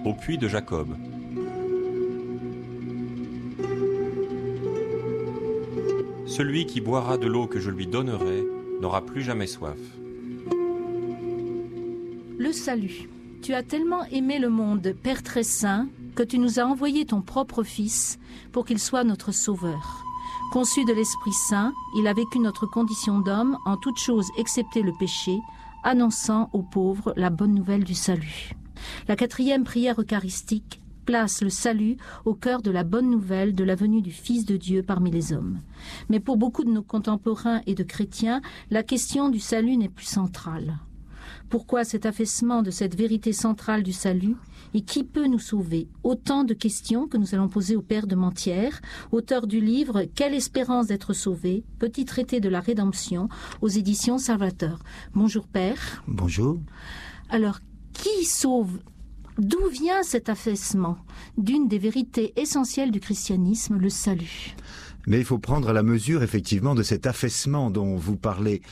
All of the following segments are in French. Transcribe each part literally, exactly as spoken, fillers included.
au puits de Jacob. Celui qui boira de l'eau que je lui donnerai n'aura plus jamais soif. Le salut. Tu as tellement aimé le monde, Père très saint, que tu nous as envoyé ton propre Fils pour qu'il soit notre sauveur. Conçu de l'Esprit Saint, il a vécu notre condition d'homme en toutes choses excepté le péché, annonçant aux pauvres la bonne nouvelle du salut. La quatrième prière eucharistique place le salut au cœur de la bonne nouvelle de la venue du Fils de Dieu parmi les hommes. Mais pour beaucoup de nos contemporains et de chrétiens, la question du salut n'est plus centrale. Pourquoi cet affaissement de cette vérité centrale du salut? Et qui peut nous sauver? Autant de questions que nous allons poser au Père de Mentières, auteur du livre « Quelle espérance d'être sauvé ?» Petit traité de la rédemption aux éditions Salvateur. Bonjour Père. Bonjour. Alors, qui sauve? D'où vient cet affaissement d'une des vérités essentielles du christianisme, le salut? Mais il faut prendre la mesure effectivement de cet affaissement dont vous parlez.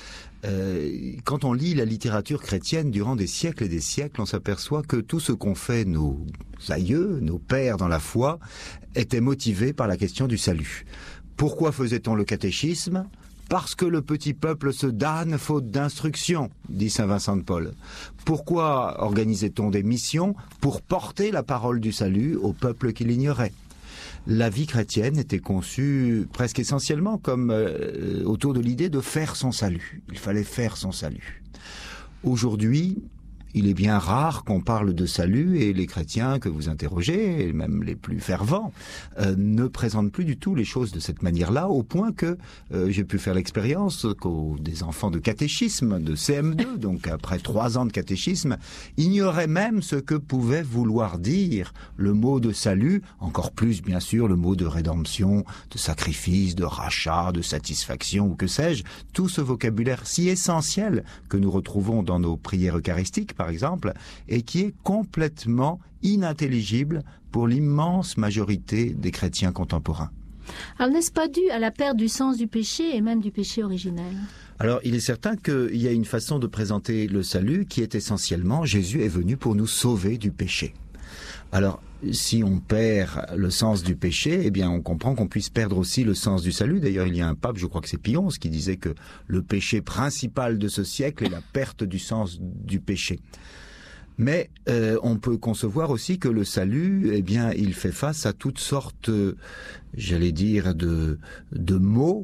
Euh, quand on lit la littérature chrétienne durant des siècles et des siècles, on s'aperçoit que tout ce qu'ont fait nos aïeux, nos pères dans la foi, était motivé par la question du salut. Pourquoi faisait-on le catéchisme ? Parce que le petit peuple se damne faute d'instruction, dit saint Vincent de Paul. Pourquoi organisait-on des missions ? Pour porter la parole du salut au peuple qui l'ignorait. La vie chrétienne était conçue presque essentiellement comme euh, autour de l'idée de faire son salut. Il fallait faire son salut. Aujourd'hui, il est bien rare qu'on parle de salut et les chrétiens que vous interrogez, et même les plus fervents, euh, ne présentent plus du tout les choses de cette manière-là, au point que euh, j'ai pu faire l'expérience qu'aux des enfants de catéchisme, de C M deux, donc après trois ans de catéchisme, ignoraient même ce que pouvait vouloir dire le mot de salut, encore plus bien sûr le mot de rédemption, de sacrifice, de rachat, de satisfaction ou que sais-je, tout ce vocabulaire si essentiel que nous retrouvons dans nos prières eucharistiques, par exemple, et qui est complètement inintelligible pour l'immense majorité des chrétiens contemporains. Alors n'est-ce pas dû à la perte du sens du péché et même du péché originel? Alors il est certain qu'il y a une façon de présenter le salut qui est essentiellement Jésus est venu pour nous sauver du péché. Alors si on perd le sens du péché, eh bien on comprend qu'on puisse perdre aussi le sens du salut. D'ailleurs il y a un pape, je crois que c'est Pie onze, qui disait que le péché principal de ce siècle est la perte du sens du péché. Mais euh, on peut concevoir aussi que le salut, eh bien, il fait face à toutes sortes, euh, j'allais dire, de, de maux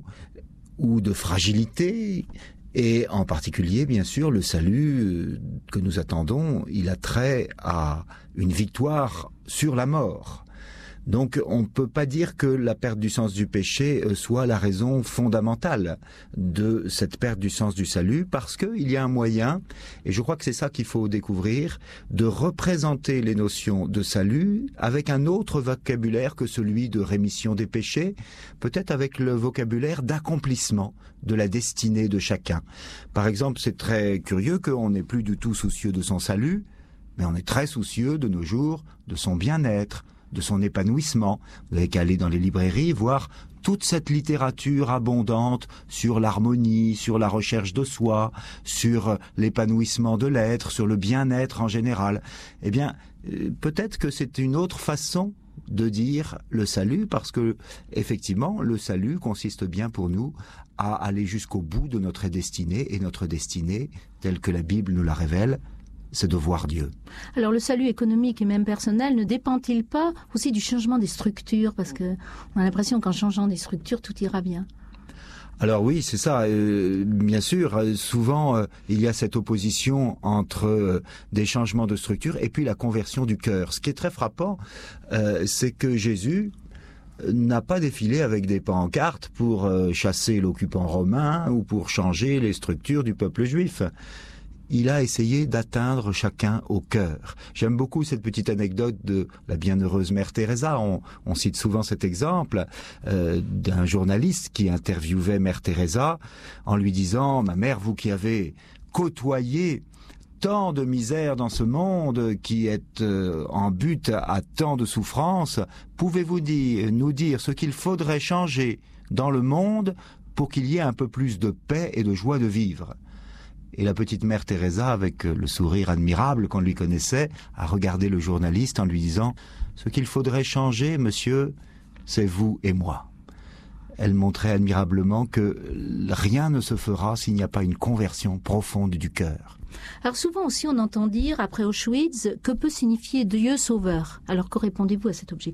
ou de fragilités. Et en particulier, bien sûr, le salut que nous attendons, il a trait à une victoire sur la mort. Donc on ne peut pas dire que la perte du sens du péché soit la raison fondamentale de cette perte du sens du salut, parce qu'il y a un moyen, et je crois que c'est ça qu'il faut découvrir, de représenter les notions de salut avec un autre vocabulaire que celui de rémission des péchés, peut-être avec le vocabulaire d'accomplissement de la destinée de chacun. Par exemple, c'est très curieux qu'on n'est plus du tout soucieux de son salut, mais on est très soucieux de nos jours de son bien-être, de son épanouissement. Vous n'avez qu'à aller dans les librairies voir toute cette littérature abondante sur l'harmonie, sur la recherche de soi, sur l'épanouissement de l'être, sur le bien-être en général. Eh bien, peut-être que c'est une autre façon de dire le salut, parce que effectivement, le salut consiste bien pour nous à aller jusqu'au bout de notre destinée, et notre destinée, telle que la Bible nous la révèle, c'est de voir Dieu. Alors le salut économique et même personnel ne dépend-il pas aussi du changement des structures? Parce qu'on a l'impression qu'en changeant des structures, tout ira bien. Alors oui, c'est ça. Euh, bien sûr, euh, souvent, euh, il y a cette opposition entre euh, des changements de structure et puis la conversion du cœur. Ce qui est très frappant, euh, c'est que Jésus n'a pas défilé avec des pancartes pour euh, chasser l'occupant romain ou pour changer les structures du peuple juif. Il a essayé d'atteindre chacun au cœur. J'aime beaucoup cette petite anecdote de la bienheureuse mère Teresa. On, on cite souvent cet exemple euh, d'un journaliste qui interviewait mère Teresa en lui disant « Ma mère, vous qui avez côtoyé tant de misère dans ce monde, qui est euh, en but à tant de souffrances, pouvez-vous dire, nous dire ce qu'il faudrait changer dans le monde pour qu'il y ait un peu plus de paix et de joie de vivre ?» Et la petite mère Teresa, avec le sourire admirable qu'on lui connaissait, a regardé le journaliste en lui disant « Ce qu'il faudrait changer, monsieur, c'est vous et moi ». Elle montrait admirablement que rien ne se fera s'il n'y a pas une conversion profonde du cœur. Alors souvent aussi on entend dire, après Auschwitz, que peut signifier Dieu sauveur. Alors que répondez-vous à cette objection ?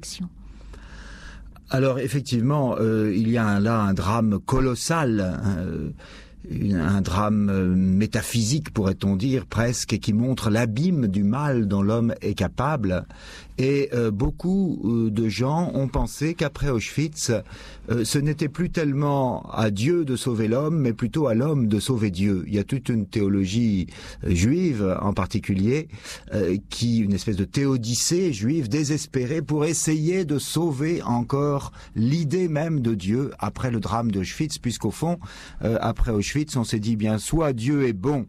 Alors effectivement, euh, il y a un, là un drame colossal, euh, une, un drame euh, métaphysique pourrait-on dire presque, et qui montre l'abîme du mal dont l'homme est capable. Et euh, beaucoup euh, de gens ont pensé qu'après Auschwitz, euh, ce n'était plus tellement à Dieu de sauver l'homme, mais plutôt à l'homme de sauver Dieu. Il y a toute une théologie euh, juive en particulier, euh, qui une espèce de théodicée juive désespérée pour essayer de sauver encore l'idée même de Dieu après le drame d'Auschwitz, puisqu'au fond, euh, après Auschwitz, on s'est dit bien, soit Dieu est bon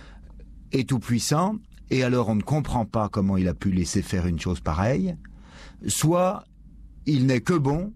et tout-puissant, et alors on ne comprend pas comment il a pu laisser faire une chose pareille, soit il n'est que bon,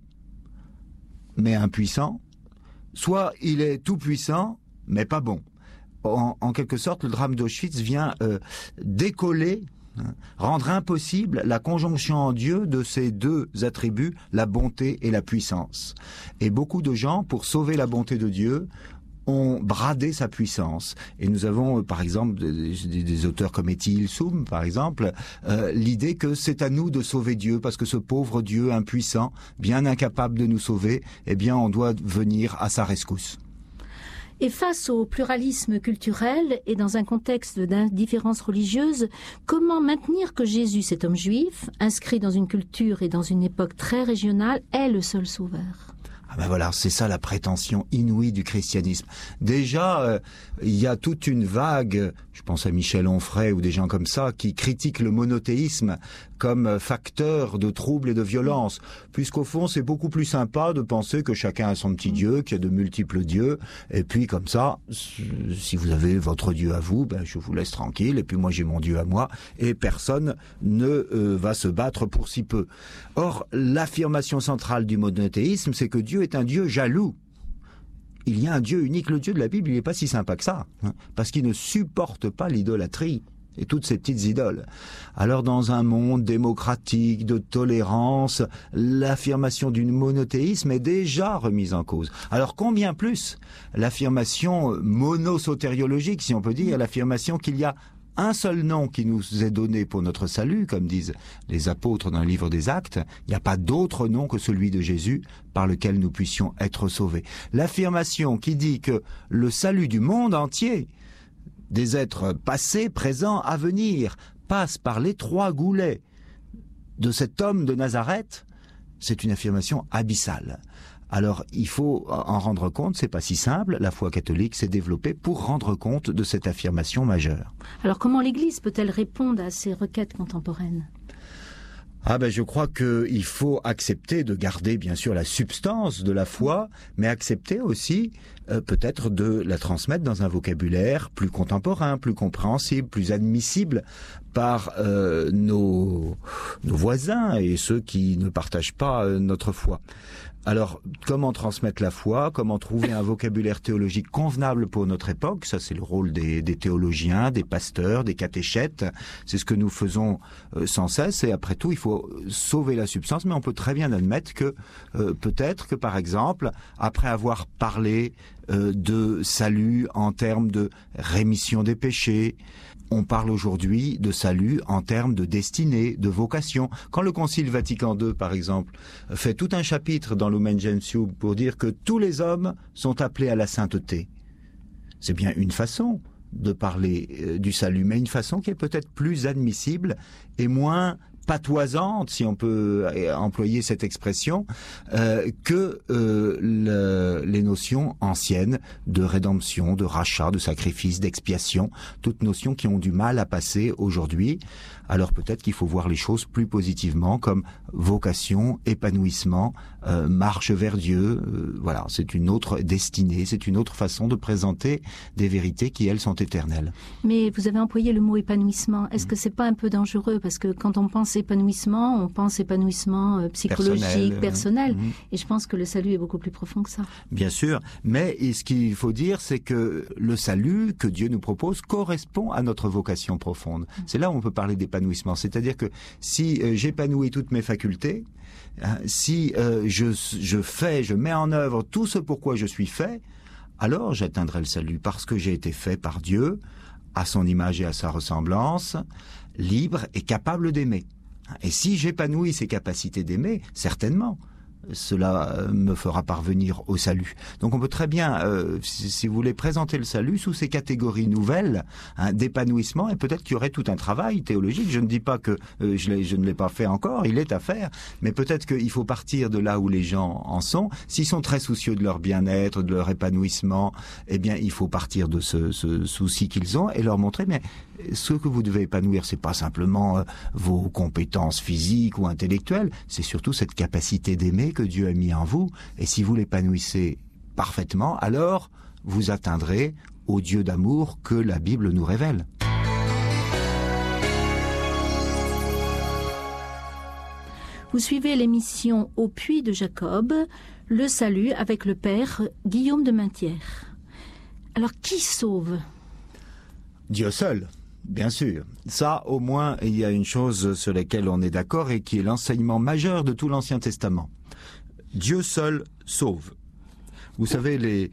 mais impuissant, soit il est tout puissant, mais pas bon. En, en quelque sorte, le drame d'Auschwitz vient euh, décoller, hein, rendre impossible la conjonction en Dieu de ces deux attributs, la bonté et la puissance. Et beaucoup de gens, pour sauver la bonté de Dieu, ont bradé sa puissance. Et nous avons, par exemple, des, des, des auteurs comme Eti Ilsoum, par exemple, euh, l'idée que c'est à nous de sauver Dieu, parce que ce pauvre Dieu impuissant, bien incapable de nous sauver, eh bien, on doit venir à sa rescousse. Et face au pluralisme culturel et dans un contexte d'indifférence religieuse, comment maintenir que Jésus, cet homme juif, inscrit dans une culture et dans une époque très régionale, est le seul sauveur ? Ah ben voilà, c'est ça la prétention inouïe du christianisme. Déjà, euh, il y a toute une vague, je pense à Michel Onfray ou des gens comme ça, qui critiquent le monothéisme comme facteur de troubles et de violence, puisqu'au fond, c'est beaucoup plus sympa de penser que chacun a son petit Dieu, qu'il y a de multiples dieux, et puis comme ça, si vous avez votre Dieu à vous, ben je vous laisse tranquille, et puis moi j'ai mon Dieu à moi, et personne ne euh, va se battre pour si peu. Or, l'affirmation centrale du monothéisme, c'est que Dieu est un Dieu jaloux. Il y a un Dieu unique. Le Dieu de la Bible, il n'est pas si sympa que ça, hein, parce qu'il ne supporte pas l'idolâtrie et toutes ces petites idoles. Alors dans un monde démocratique, de tolérance, l'affirmation du monothéisme est déjà remise en cause. Alors combien plus l'affirmation monosotériologique, si on peut dire, l'affirmation qu'il y a un seul nom qui nous est donné pour notre salut, comme disent les apôtres dans le livre des Actes, il n'y a pas d'autre nom que celui de Jésus par lequel nous puissions être sauvés. L'affirmation qui dit que le salut du monde entier, des êtres passés, présents, à venir, passe par les trois goulets de cet homme de Nazareth, c'est une affirmation abyssale. Alors, il faut en rendre compte, c'est pas si simple. La foi catholique s'est développée pour rendre compte de cette affirmation majeure. Alors, comment l'Église peut-elle répondre à ces requêtes contemporaines ? Ah ben je crois qu'il faut accepter de garder bien sûr la substance de la foi, mais accepter aussi euh, peut-être de la transmettre dans un vocabulaire plus contemporain, plus compréhensible, plus admissible par euh, nos, nos voisins et ceux qui ne partagent pas euh, notre foi. Alors, comment transmettre la foi, comment trouver un vocabulaire théologique convenable pour notre époque, ça c'est le rôle des, des théologiens, des pasteurs, des catéchètes, c'est ce que nous faisons euh, sans cesse, et après tout il faut sauver la substance, mais on peut très bien admettre que euh, peut-être que par exemple, après avoir parlé euh, de salut en termes de rémission des péchés, on parle aujourd'hui de salut en termes de destinée, de vocation. Quand le Concile Vatican deux, par exemple, fait tout un chapitre dans Lumen Gentium pour dire que tous les hommes sont appelés à la sainteté, c'est bien une façon de parler euh, du salut, mais une façon qui est peut-être plus admissible et moins patoisante, si on peut employer cette expression, euh, que euh, le, les notions anciennes de rédemption, de rachat, de sacrifice, d'expiation, toutes notions qui ont du mal à passer aujourd'hui. Alors peut-être qu'il faut voir les choses plus positivement, comme vocation, épanouissement, euh, marche vers Dieu. Euh, voilà, c'est une autre destinée, c'est une autre façon de présenter des vérités qui, elles, sont éternelles. Mais vous avez employé le mot épanouissement. Est-ce mmh. que c'est pas un peu dangereux ? Parce que quand on pense pense épanouissement, on pense épanouissement euh, psychologique, personnel. personnel. Euh, et je pense que le salut est beaucoup plus profond que ça. Bien sûr, mais et ce qu'il faut dire, c'est que le salut que Dieu nous propose correspond à notre vocation profonde. Mmh. C'est là où on peut parler d'épanouissement. C'est-à-dire que si euh, j'épanouis toutes mes facultés, hein, si euh, je, je fais, je mets en œuvre tout ce pourquoi je suis fait, alors j'atteindrai le salut parce que j'ai été fait par Dieu, à son image et à sa ressemblance, libre et capable d'aimer. Et si j'épanouis ces capacités d'aimer, certainement, cela me fera parvenir au salut. Donc on peut très bien, euh, si, si vous voulez, présenter le salut sous ces catégories nouvelles hein, d'épanouissement, et peut-être qu'il y aurait tout un travail théologique. Je ne dis pas que euh, je, je ne l'ai pas fait encore, il est à faire, mais peut-être qu'il faut partir de là où les gens en sont. S'ils sont très soucieux de leur bien-être, de leur épanouissement, eh bien il faut partir de ce, ce souci qu'ils ont et leur montrer, mais ce que vous devez épanouir, c'est pas simplement euh, vos compétences physiques ou intellectuelles, c'est surtout cette capacité d'aimer que Dieu a mis en vous, et si vous l'épanouissez parfaitement, alors vous atteindrez au Dieu d'amour que la Bible nous révèle. Vous suivez l'émission Au Puits de Jacob, le salut avec le père Guillaume de Maintière. Alors qui sauve ? Dieu seul. Bien sûr. Ça, au moins, il y a une chose sur laquelle on est d'accord et qui est l'enseignement majeur de tout l'Ancien Testament. Dieu seul sauve. Vous savez, les,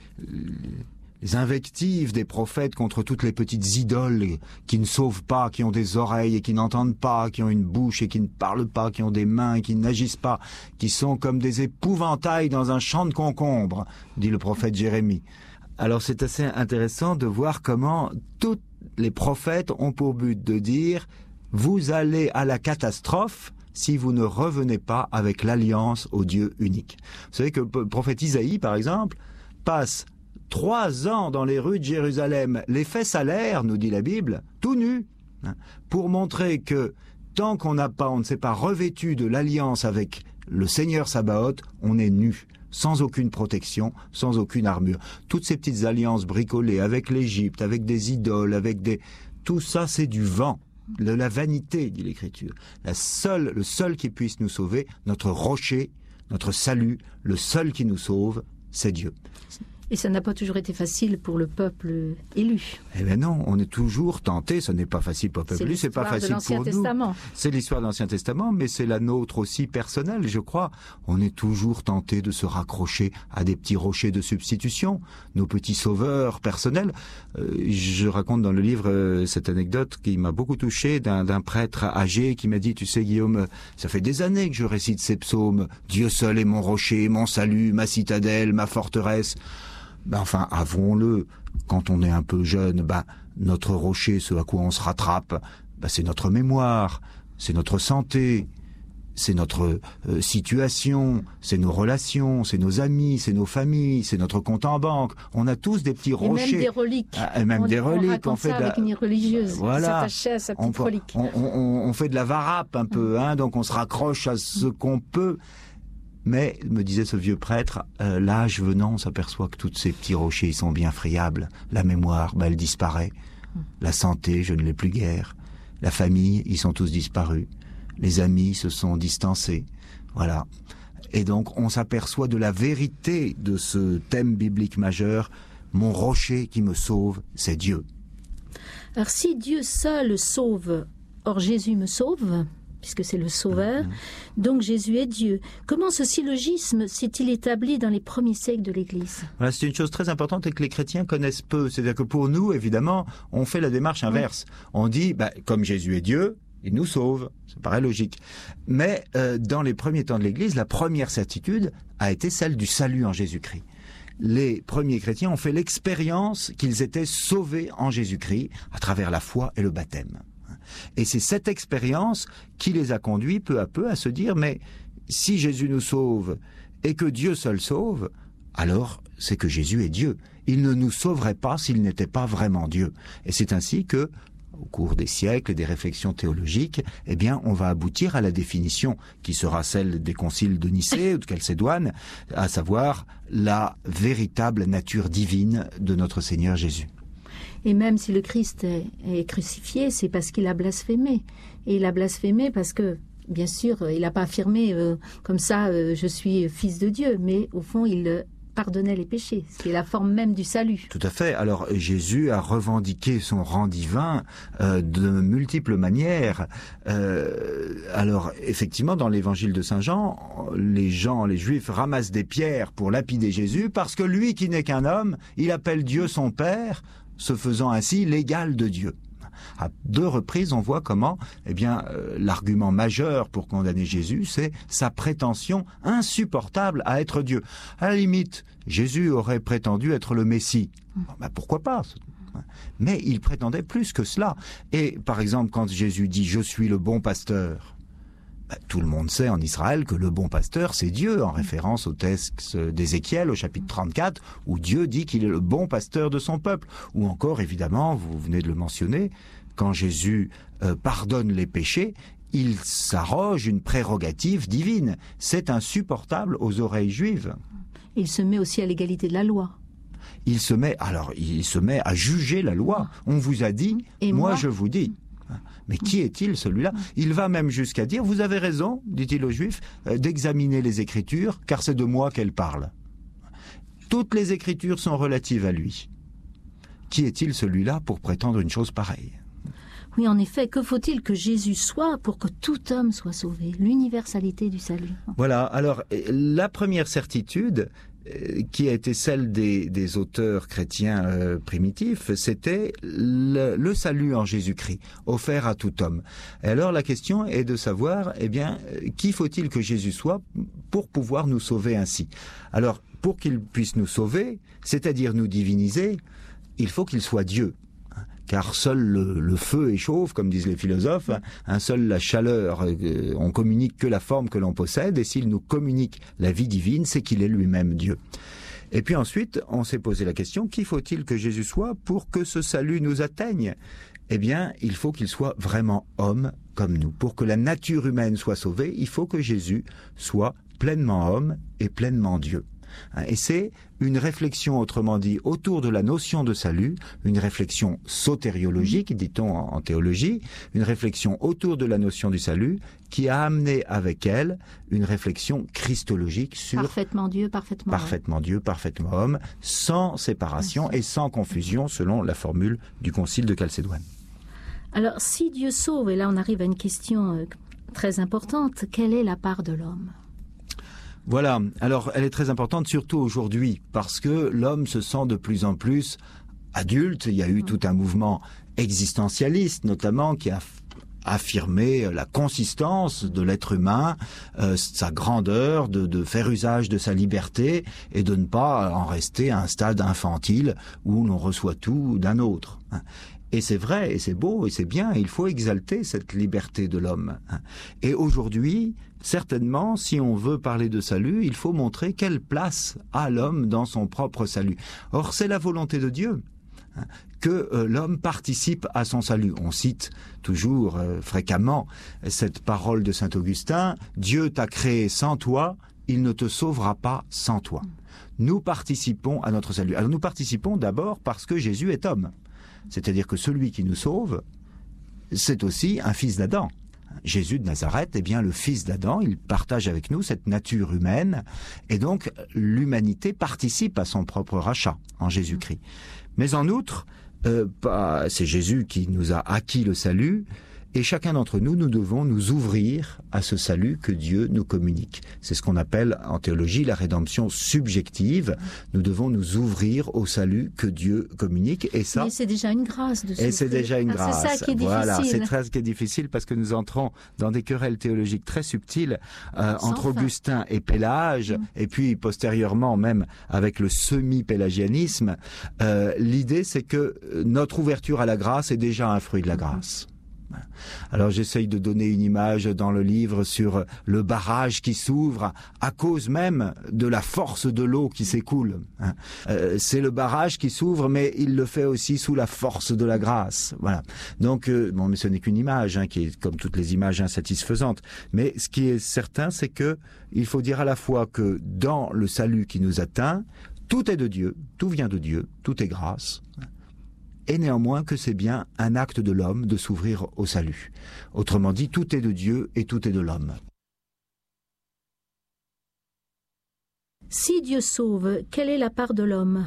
les invectives des prophètes contre toutes les petites idoles qui ne sauvent pas, qui ont des oreilles et qui n'entendent pas, qui ont une bouche et qui ne parlent pas, qui ont des mains et qui n'agissent pas, qui sont comme des épouvantails dans un champ de concombres, dit le prophète Jérémie. Alors c'est assez intéressant de voir comment toutes les prophètes ont pour but de dire « Vous allez à la catastrophe si vous ne revenez pas avec l'alliance au Dieu unique. » Vous savez que le prophète Isaïe, par exemple, passe trois ans dans les rues de Jérusalem, les fesses à l'air, nous dit la Bible, tout nu, hein, pour montrer que tant qu'on n'a pas, on ne s'est pas revêtu de l'alliance avec le Seigneur Sabaoth, on est nu, sans aucune protection, sans aucune armure. Toutes ces petites alliances bricolées avec l'Égypte, avec des idoles, avec des... Tout ça, c'est du vent, de la vanité, dit l'Écriture. La seule, le seul qui puisse nous sauver, notre rocher, notre salut, le seul qui nous sauve, c'est Dieu. Et ça n'a pas toujours été facile pour le peuple élu. Eh bien non, on est toujours tenté, ce n'est pas facile pour le peuple élu, c'est pas facile pour nous. C'est l'histoire de l'Ancien Testament, mais c'est la nôtre aussi personnelle, je crois. On est toujours tenté de se raccrocher à des petits rochers de substitution, nos petits sauveurs personnels. Euh, je raconte dans le livre euh, cette anecdote qui m'a beaucoup touché d'un, d'un prêtre âgé qui m'a dit, tu sais Guillaume, ça fait des années que je récite ces psaumes, Dieu seul est mon rocher, mon salut, ma citadelle, ma forteresse. Ben enfin, avouons-le, quand on est un peu jeune, ben, notre rocher, ce à quoi on se rattrape, ben, c'est notre mémoire, c'est notre santé, c'est notre euh, situation, c'est nos relations, c'est nos amis, c'est nos familles, c'est notre compte en banque. On a tous des petits et rochers. Et même des reliques. Ah, et même on, des reliques. On, on fait ça de la... avec une religieuse. Voilà. S'attacher à sa petite on, relique. On, on, on fait de la varap un peu, mmh. hein, donc on se raccroche à ce qu'on peut. Mais, me disait ce vieux prêtre, euh, l'âge venant, on s'aperçoit que tous ces petits rochers, ils sont bien friables. La mémoire, ben, elle disparaît. La santé, je ne l'ai plus guère. La famille, ils sont tous disparus. Les amis se sont distancés. Voilà. Et donc, on s'aperçoit de la vérité de ce thème biblique majeur. Mon rocher qui me sauve, c'est Dieu. Alors, si Dieu seul sauve, or Jésus me sauve, puisque c'est le Sauveur, mmh. donc Jésus est Dieu. Comment ce syllogisme s'est-il établi dans les premiers siècles de l'Église ? Voilà, c'est une chose très importante et que les chrétiens connaissent peu. C'est-à-dire que pour nous, évidemment, on fait la démarche inverse. Mmh. On dit, bah, comme Jésus est Dieu, il nous sauve. Ça paraît logique. Mais euh, dans les premiers temps de l'Église, la première certitude a été celle du salut en Jésus-Christ. Les premiers chrétiens ont fait l'expérience qu'ils étaient sauvés en Jésus-Christ à travers la foi et le baptême. Et c'est cette expérience qui les a conduits peu à peu à se dire, mais si Jésus nous sauve et que Dieu seul sauve, alors c'est que Jésus est Dieu. Il ne nous sauverait pas s'il n'était pas vraiment Dieu. Et c'est ainsi que, au cours des siècles et des réflexions théologiques, eh bien, on va aboutir à la définition qui sera celle des conciles de Nicée ou de Chalcédoine, à savoir la véritable nature divine de notre Seigneur Jésus. Et même si le Christ est, est crucifié, c'est parce qu'il a blasphémé. Et il a blasphémé parce que bien sûr, il n'a pas affirmé euh, comme ça, euh, je suis fils de Dieu, mais au fond, il euh, pardonnait les péchés, ce qui est la forme même du salut. Tout à fait. Alors Jésus a revendiqué son rang divin euh, de multiples manières. Euh, alors effectivement, dans l'évangile de Saint Jean, les gens, les Juifs ramassent des pierres pour lapider Jésus parce que lui qui n'est qu'un homme, il appelle Dieu son Père, se faisant ainsi l'égal de Dieu. À deux reprises, on voit comment, eh bien, euh, l'argument majeur pour condamner Jésus, c'est sa prétention insupportable à être Dieu. À la limite, Jésus aurait prétendu être le Messie. Bon, ben, pourquoi pas ? Mais il prétendait plus que cela. Et par exemple, quand Jésus dit « Je suis le bon pasteur », ben, tout le monde sait en Israël que le bon pasteur, c'est Dieu, en référence au texte d'Ézéchiel, au chapitre trente-quatre, où Dieu dit qu'il est le bon pasteur de son peuple. Ou encore, évidemment, vous venez de le mentionner, quand Jésus euh, pardonne les péchés, il s'arroge une prérogative divine. C'est insupportable aux oreilles juives. Il se met aussi à l'égalité de la loi. Il se met, alors, il se met à juger la loi. On vous a dit, Et moi, moi je vous dis. Mais qui est-il, celui-là ? Il va même jusqu'à dire, vous avez raison, dit-il aux Juifs, euh, d'examiner les Écritures, car c'est de moi qu'elles parlent. Toutes les Écritures sont relatives à lui. Qui est-il, celui-là, pour prétendre une chose pareille ? Oui, en effet, que faut-il que Jésus soit pour que tout homme soit sauvé ? L'universalité du salut. Voilà, alors la première certitude euh, qui a été celle des, des auteurs chrétiens euh, primitifs, c'était le, le salut en Jésus-Christ, offert à tout homme. Et alors la question est de savoir, eh bien, qui faut-il que Jésus soit pour pouvoir nous sauver ainsi ? Alors, pour qu'il puisse nous sauver, c'est-à-dire nous diviniser, il faut qu'il soit Dieu. Car seul le, le feu échauffe, comme disent les philosophes, hein, seule la chaleur, euh, on communique que la forme que l'on possède, et s'il nous communique la vie divine, c'est qu'il est lui-même Dieu. Et puis ensuite, on s'est posé la question, qui faut-il que Jésus soit pour que ce salut nous atteigne ? Eh bien, il faut qu'il soit vraiment homme comme nous. Pour que la nature humaine soit sauvée, il faut que Jésus soit pleinement homme et pleinement Dieu. Et c'est une réflexion, autrement dit, autour de la notion de salut, une réflexion sotériologique, dit-on en théologie, une réflexion autour de la notion du salut, qui a amené avec elle une réflexion christologique sur... Parfaitement Dieu, parfaitement homme. Parfaitement Dieu, parfaitement homme, sans séparation et sans confusion, selon la formule du Concile de Chalcédoine. Alors, si Dieu sauve, et là on arrive à une question euh, très importante, quelle est la part de l'homme ? Voilà, alors elle est très importante, surtout aujourd'hui, parce que l'homme se sent de plus en plus adulte. Il y a eu tout un mouvement existentialiste, notamment, qui a affirmé la consistance de l'être humain, euh, sa grandeur, de, de faire usage de sa liberté et de ne pas en rester à un stade infantile où l'on reçoit tout d'un autre. Et c'est vrai, et c'est beau, et c'est bien, il faut exalter cette liberté de l'homme. Et aujourd'hui, certainement, si on veut parler de salut, il faut montrer quelle place a l'homme dans son propre salut. Or, c'est la volonté de Dieu que euh, l'homme participe à son salut. On cite toujours euh, fréquemment cette parole de saint Augustin, « Dieu t'a créé sans toi, il ne te sauvera pas sans toi. » Nous participons à notre salut. Alors nous participons d'abord parce que Jésus est homme. C'est-à-dire que celui qui nous sauve, c'est aussi un fils d'Adam. Jésus de Nazareth est bien le fils d'Adam, il partage avec nous cette nature humaine, et donc l'humanité participe à son propre rachat en Jésus-Christ. Mais en outre, euh, c'est Jésus qui nous a acquis le salut, et chacun d'entre nous, nous devons nous ouvrir à ce salut que Dieu nous communique. C'est ce qu'on appelle en théologie la rédemption subjective. Nous devons nous ouvrir au salut que Dieu communique. Et ça, mais c'est déjà une grâce de Et c'est déjà une ah, grâce. C'est ça qui est difficile. Voilà, c'est ça qui est difficile parce que nous entrons dans des querelles théologiques très subtiles euh, entre fin. Augustin et Pélage, mmh. et puis postérieurement même avec le semi-pélagianisme. Euh, l'idée, c'est que notre ouverture à la grâce est déjà un fruit de la grâce. Alors j'essaye de donner une image dans le livre sur le barrage qui s'ouvre à cause même de la force de l'eau qui s'écoule. Euh, c'est le barrage qui s'ouvre, mais il le fait aussi sous la force de la grâce. Voilà. Donc euh, bon, mais ce n'est qu'une image hein, qui est comme toutes les images insatisfaisantes. Mais ce qui est certain, c'est que il faut dire à la fois que dans le salut qui nous atteint, tout est de Dieu, tout vient de Dieu, tout est grâce. et néanmoins que c'est bien un acte de l'homme de s'ouvrir au salut. Autrement dit, tout est de Dieu et tout est de l'homme. Si Dieu sauve, quelle est la part de l'homme?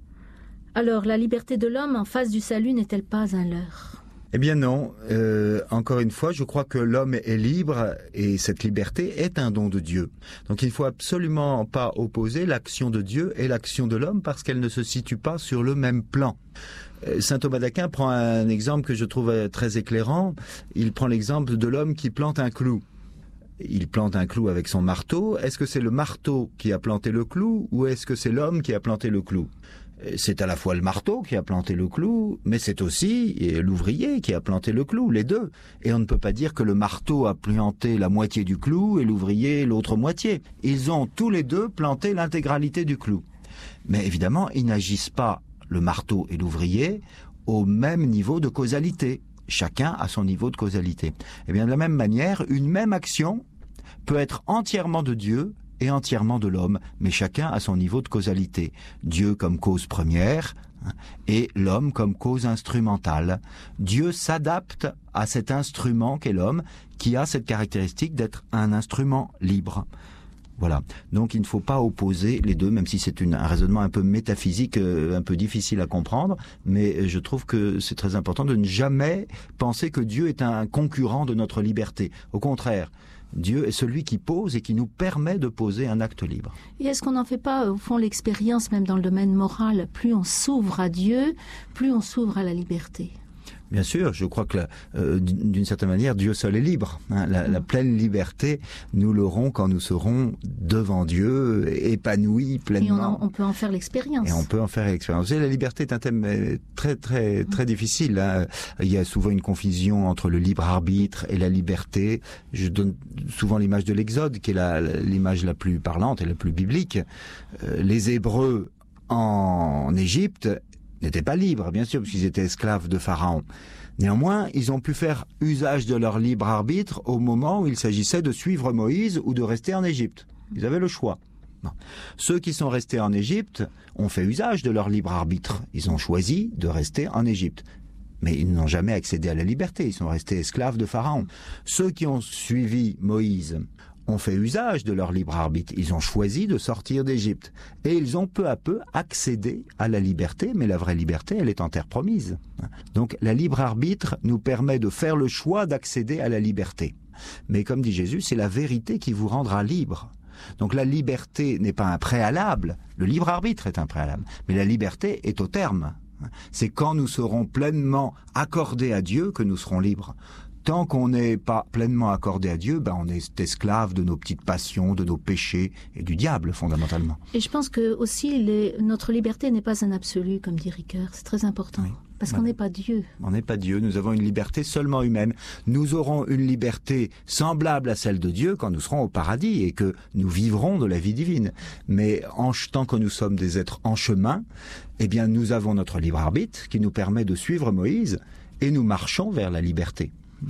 Alors la liberté de l'homme en face du salut n'est-elle pas un leurre? Eh bien non, euh, encore une fois, je crois que l'homme est libre et cette liberté est un don de Dieu. Donc il ne faut absolument pas opposer l'action de Dieu et l'action de l'homme parce qu'elles ne se situent pas sur le même plan. Euh, Saint Thomas d'Aquin prend un exemple que je trouve très éclairant. Il prend l'exemple de l'homme qui plante un clou. Il plante un clou avec son marteau. Est-ce que c'est le marteau qui a planté le clou ou est-ce que c'est l'homme qui a planté le clou? C'est à la fois le marteau qui a planté le clou, mais c'est aussi l'ouvrier qui a planté le clou, les deux. Et on ne peut pas dire que le marteau a planté la moitié du clou et l'ouvrier l'autre moitié. Ils ont tous les deux planté l'intégralité du clou. Mais évidemment, ils n'agissent pas, le marteau et l'ouvrier, au même niveau de causalité. Chacun a son niveau de causalité. Et bien de la même manière, une même action peut être entièrement de Dieu et entièrement de l'homme, mais chacun a son niveau de causalité. Dieu comme cause première et l'homme comme cause instrumentale. Dieu s'adapte à cet instrument qu'est l'homme, qui a cette caractéristique d'être un instrument libre. Voilà. Donc il ne faut pas opposer les deux, même si c'est une, un raisonnement un peu métaphysique, euh, un peu difficile à comprendre, mais je trouve que c'est très important de ne jamais penser que Dieu est un concurrent de notre liberté. Au contraire, Dieu est celui qui pose et qui nous permet de poser un acte libre. Et est-ce qu'on n'en fait pas, au fond, l'expérience, même dans le domaine moral, plus on s'ouvre à Dieu, plus on s'ouvre à la liberté? Bien sûr, je crois que euh, d'une certaine manière, Dieu seul est libre. Hein. La, la pleine liberté, nous l'aurons quand nous serons devant Dieu, épanouis pleinement. Et on, en, on peut en faire l'expérience. Et on peut en faire l'expérience. La liberté est un thème très très très mmh. difficile. Hein. Il y a souvent une confusion entre le libre arbitre et la liberté. Je donne souvent l'image de l'Exode, qui est la, l'image la plus parlante et la plus biblique. Euh, les Hébreux en Égypte n'étaient pas libres, bien sûr, parce qu'ils étaient esclaves de Pharaon. Néanmoins, ils ont pu faire usage de leur libre arbitre au moment où il s'agissait de suivre Moïse ou de rester en Égypte. Ils avaient le choix. Non. Ceux qui sont restés en Égypte ont fait usage de leur libre arbitre. Ils ont choisi de rester en Égypte. Mais ils n'ont jamais accédé à la liberté. Ils sont restés esclaves de Pharaon. Ceux qui ont suivi Moïse ont fait usage de leur libre arbitre. Ils ont choisi de sortir d'Égypte. Et ils ont peu à peu accédé à la liberté, mais la vraie liberté, elle est en terre promise. Donc la libre arbitre nous permet de faire le choix d'accéder à la liberté. Mais comme dit Jésus, c'est la vérité qui vous rendra libre. Donc la liberté n'est pas un préalable, le libre arbitre est un préalable, mais la liberté est au terme. C'est quand nous serons pleinement accordés à Dieu que nous serons libres. Tant qu'on n'est pas pleinement accordé à Dieu, ben on est esclave de nos petites passions, de nos péchés et du diable, fondamentalement. Et je pense que aussi les, notre liberté n'est pas un absolu, comme dit Ricoeur. C'est très important. Oui. Parce qu'on n'est pas Dieu. On n'est pas Dieu, nous avons une liberté seulement humaine. Nous aurons une liberté semblable à celle de Dieu quand nous serons au paradis et que nous vivrons de la vie divine. Mais en, tant que nous sommes des êtres en chemin, eh bien nous avons notre libre arbitre qui nous permet de suivre Moïse et nous marchons vers la liberté.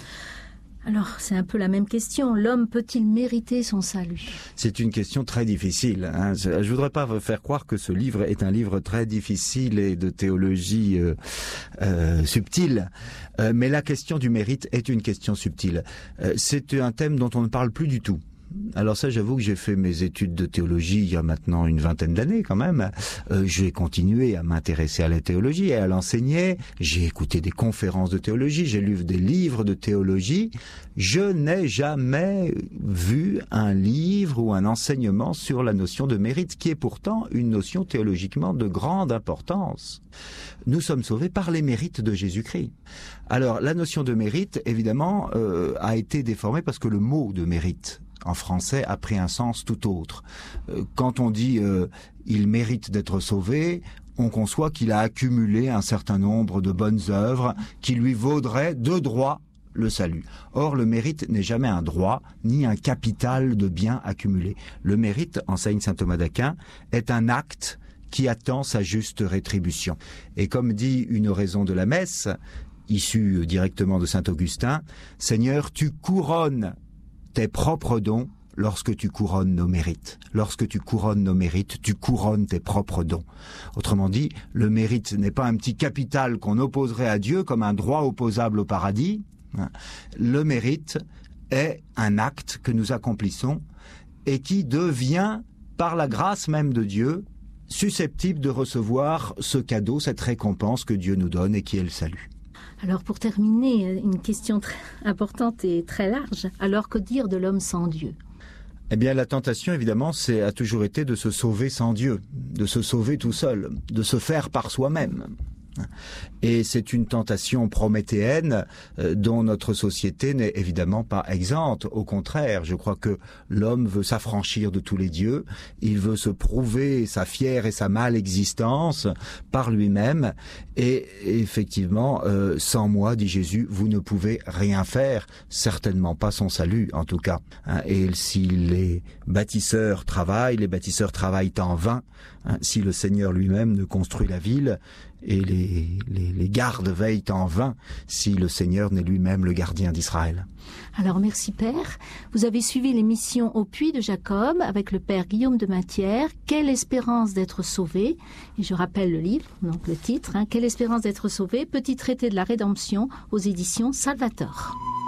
Alors, c'est un peu la même question. L'homme peut-il mériter son salut? C'est une question très difficile. Hein. Je ne voudrais pas vous faire croire que ce livre est un livre très difficile et de théologie euh, euh, subtile. Euh, mais la question du mérite est une question subtile. Euh, c'est un thème dont on ne parle plus du tout. Alors ça, j'avoue que j'ai fait mes études de théologie il y a maintenant une vingtaine d'années quand même. Euh, j'ai continué à m'intéresser à la théologie et à l'enseigner. J'ai écouté des conférences de théologie, j'ai lu des livres de théologie. Je n'ai jamais vu un livre ou un enseignement sur la notion de mérite, qui est pourtant une notion théologiquement de grande importance. Nous sommes sauvés par les mérites de Jésus-Christ. Alors la notion de mérite, évidemment, euh, a été déformée parce que le mot de mérite en français a pris un sens tout autre. Quand on dit euh, « il mérite d'être sauvé », on conçoit qu'il a accumulé un certain nombre de bonnes œuvres qui lui vaudraient de droit le salut. Or, le mérite n'est jamais un droit, ni un capital de biens accumulés. Le mérite, enseigne saint Thomas d'Aquin, est un acte qui attend sa juste rétribution. Et comme dit une oraison de la messe, issue directement de saint Augustin, « Seigneur, tu couronnes tes propres dons lorsque tu couronnes nos mérites. Lorsque tu couronnes nos mérites, tu couronnes tes propres dons. Autrement dit, le mérite n'est pas un petit capital qu'on opposerait à Dieu comme un droit opposable au paradis. Le mérite est un acte que nous accomplissons et qui devient, par la grâce même de Dieu, susceptible de recevoir ce cadeau, cette récompense que Dieu nous donne et qui est le salut. Alors pour terminer, une question très importante et très large. Alors que dire de l'homme sans Dieu ? Eh bien la tentation évidemment c'est, a toujours été de se sauver sans Dieu, de se sauver tout seul, de se faire par soi-même. Et c'est une tentation prométhéenne euh, dont notre société n'est évidemment pas exempte. Au contraire, je crois que l'homme veut s'affranchir de tous les dieux, il veut se prouver sa fière et sa mâle existence par lui-même. Et effectivement, euh, sans moi, dit Jésus, vous ne pouvez rien faire, certainement pas son salut en tout cas. Hein, et si les bâtisseurs travaillent, les bâtisseurs travaillent en vain. Hein, si le Seigneur lui-même ne construit la ville, et les, les, les gardes veillent en vain si le Seigneur n'est lui-même le gardien d'Israël. Alors merci Père, vous avez suivi l'émission Au Puits de Jacob avec le Père Guillaume de Mathière, Quelle espérance d'être sauvé, et je rappelle le livre, donc le titre, hein, Quelle espérance d'être sauvé, petit traité de la rédemption aux éditions Salvator.